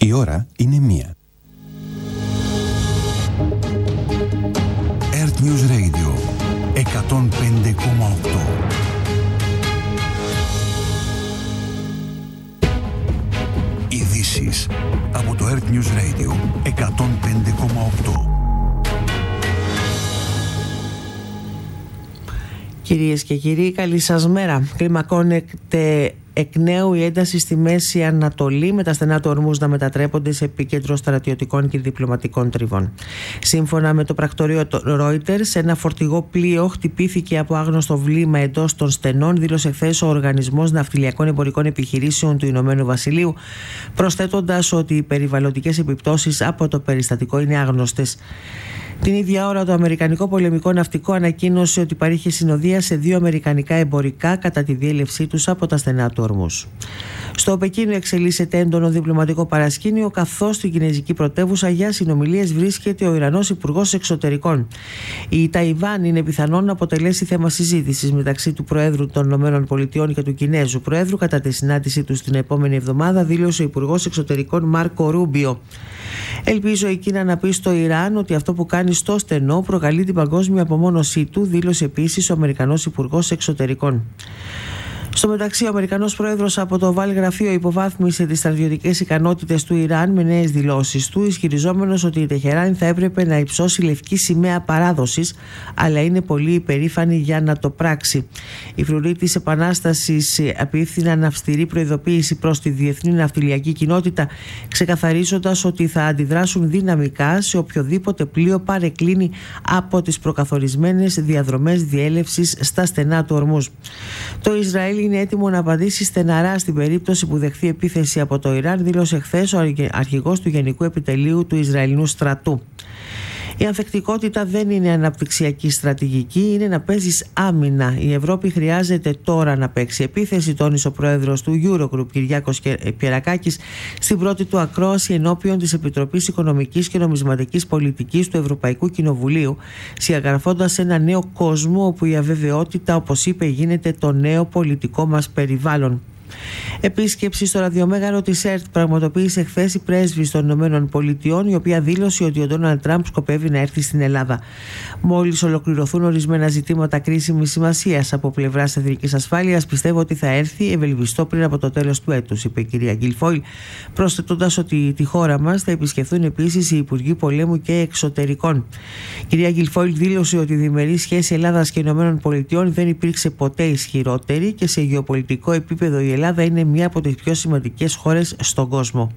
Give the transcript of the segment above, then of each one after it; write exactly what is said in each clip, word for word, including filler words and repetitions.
Η ώρα είναι μία. Earth News Radio εκατόν πέντε κόμμα οκτώ. Ειδήσεις από το Earth News Radio εκατόν πέντε κόμμα οκτώ. Κυρίες και κύριοι, καλή σας μέρα. Κλιμακώνεται εκ νέου η ένταση στη Μέση Ανατολή, με τα στενά του Ορμούζ να μετατρέπονται σε επίκεντρο στρατιωτικών και διπλωματικών τριβών. Σύμφωνα με το πρακτορείο Reuters, ένα φορτηγό πλοίο χτυπήθηκε από άγνωστο βλήμα εντός των στενών, δήλωσε χθες ο Οργανισμός Ναυτιλιακών Εμπορικών Επιχειρήσεων του Ηνωμένου Βασιλείου, προσθέτοντας ότι οι περιβαλλοντικές επιπτώσεις από το περιστατικό είναι άγνωστες. Την ίδια ώρα, το Αμερικανικό Πολεμικό Ναυτικό ανακοίνωσε ότι παρήχε συνοδεία σε δύο αμερικανικά εμπορικά κατά τη διέλευσή τους από τα στενά του Ορμούζ. Στο Πεκίνο εξελίσσεται έντονο διπλωματικό παρασκήνιο, καθώς στην κινέζικη πρωτεύουσα για συνομιλίες βρίσκεται ο Ιρανός Υπουργός Εξωτερικών. Η Ταϊβάν είναι πιθανόν να αποτελέσει θέμα συζήτησης μεταξύ του Προέδρου των ΗΠΑ και του Κινέζου Προέδρου κατά τη συνάντησή του την επόμενη εβδομάδα, δήλωσε ο Υπουργός Εξωτερικών Μάρκο Ρούμπιο. Ελπίζω η Κίνα να πει στο Ιράν ότι αυτό που κάνει στο στενό προκαλεί την παγκόσμια απομόνωσή του, δήλωσε επίσης ο Αμερικανός Υπουργός Εξωτερικών. Στο μεταξύ, ο Αμερικανός Πρόεδρος από το Οβάλ Γραφείο υποβάθμισε τις στρατιωτικές ικανότητες του Ιράν με νέες δηλώσεις του, ισχυριζόμενος ότι η Τεχεράνη θα έπρεπε να υψώσει λευκή σημαία παράδοσης, αλλά είναι πολύ υπερήφανη για να το πράξει. Οι φρουροί της Επανάστασης απίφθηναν αυστηρή προειδοποίηση προς τη διεθνή ναυτιλιακή κοινότητα, ξεκαθαρίζοντας ότι θα αντιδράσουν δυναμικά σε οποιοδήποτε πλοίο παρεκκλίνει από τις προκαθορισμένες διαδρομές διέλευσης στα στενά του Ορμούζ. Το Ισραήλ είναι έτοιμο να απαντήσει στεναρά στην περίπτωση που δεχθεί επίθεση από το Ιράν, δήλωσε χθες ο αρχηγός του Γενικού Επιτελείου του Ισραηλινού στρατού. Η ανθεκτικότητα δεν είναι αναπτυξιακή στρατηγική, είναι να παίζεις άμυνα. Η Ευρώπη χρειάζεται τώρα να παίξει επίθεση, τόνισε ο πρόεδρος του Eurogroup, Κυριάκος Πιερακάκης, στην πρώτη του ακρόαση ενώπιον της Επιτροπής Οικονομικής και Νομισματικής Πολιτικής του Ευρωπαϊκού Κοινοβουλίου, συγγραφώντας ένα νέο κόσμο όπου η αβεβαιότητα, όπως είπε, γίνεται το νέο πολιτικό μας περιβάλλον. Επίσκεψη στο ραδιομέγαρο της ΕΡΤ πραγματοποίησε χθες η πρέσβης των Ηνωμένων Πολιτειών, η οποία δήλωσε ότι ο Ντόναλντ Τραμπ σκοπεύει να έρθει στην Ελλάδα. Μόλις ολοκληρωθούν ορισμένα ζητήματα κρίσιμης σημασίας από πλευράς εθνικής ασφάλειας, πιστεύω ότι θα έρθει, ευελπιστώ, πριν από το τέλος του έτους, είπε η κυρία Γκιλφόιλ, προσθέτοντας ότι τη χώρα μας θα επισκεφθούν επίσης οι Υπουργοί Πολέμου και Εξωτερικών. Η κυρία Γκιλφόιλ δήλωσε ότι η διμερή σχέση Ελλάδας και Ηνωμένων Πολιτειών δεν υπήρξε ποτέ ισχυρότερη και σε γεωπολιτικό επίπεδο η Ελλάδα είναι μία από τις πιο σημαντικές χώρες στον κόσμο.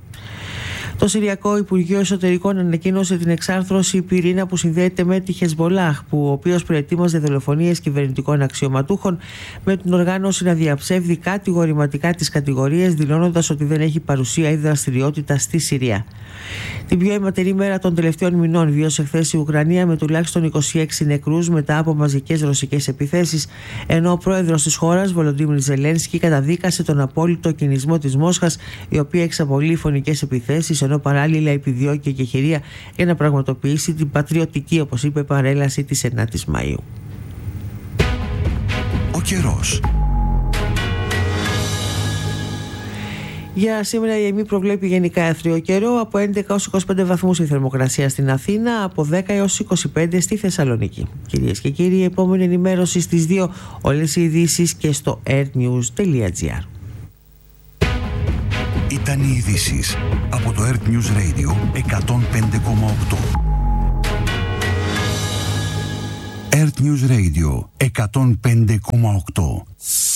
Το Συριακό Υπουργείο Εσωτερικών ανακοίνωσε την εξάρθρωση πυρήνα που συνδέεται με τη Χεσμολάχ, που ο οποίος προετοίμαζε δολοφονίες κυβερνητικών αξιωματούχων, με την οργάνωση να διαψεύδει κατηγορηματικά τις κατηγορίες, δηλώνοντας ότι δεν έχει παρουσία ή δραστηριότητα στη Συρία. Την πιο αιματερή μέρα των τελευταίων μηνών βίωσε χθες η Ουκρανία με τουλάχιστον είκοσι έξι νεκρούς μετά από μαζικές ρωσικές επιθέσεις, ενώ ο πρόεδρος της χώρας, Βολοντίμιρ Ζελένσκι, καταδίκασε τον απόλυτο κινησμό της Μόσχας, η οποία εξαπολύει φωνικές επιθέσεις, ενώ παράλληλα επιδιώκει και χειρία για να πραγματοποιήσει την πατριωτική, όπως είπε, παρέλαση της ενάτης Μαΐου. Ο καιρός. Για σήμερα η ΕΜΗ προβλέπει γενικά έθριο καιρό, από έντεκα έως είκοσι πέντε βαθμούς η θερμοκρασία στην Αθήνα, από δέκα έως είκοσι πέντε στη Θεσσαλονίκη. Κυρίες και κύριοι, η επόμενη ενημέρωση στις δύο, όλες οι ειδήσεις και στο earthnews.gr. Ήταν οι ειδήσεις από το Earth News Radio εκατόν πέντε κόμμα οκτώ. Earth News Radio εκατόν πέντε κόμμα οκτώ.